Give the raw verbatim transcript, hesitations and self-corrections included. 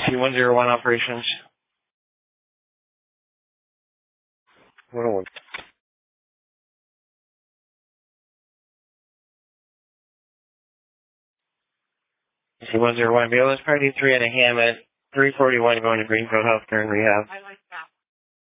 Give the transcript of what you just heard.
C one zero one operations. one oh one. C one zero one, ambulance party three and a ham at three forty-one going to Greenfield Healthcare and Rehab.